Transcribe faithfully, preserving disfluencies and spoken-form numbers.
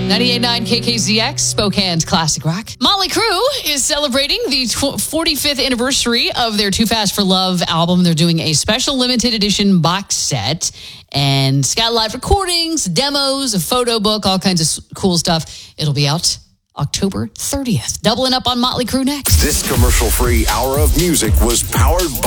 ninety-eight point nine K K Z X, Spokane's classic rock. Motley Crue is celebrating the forty-fifth anniversary of their Too Fast for Love album. They're doing a special limited edition box set, and it's got live recordings, demos, a photo book, all kinds of cool stuff. It'll be out October thirtieth. Doubling up on Motley Crue next. This commercial-free hour of music was powered by